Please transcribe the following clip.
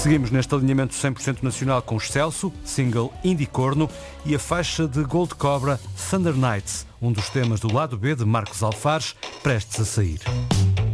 Seguimos neste alinhamento 100% nacional com Excelso, single Indicorno e a faixa de Gold Cobra Thunder Nights, um dos temas do lado B de Marcos Alfares, prestes a sair.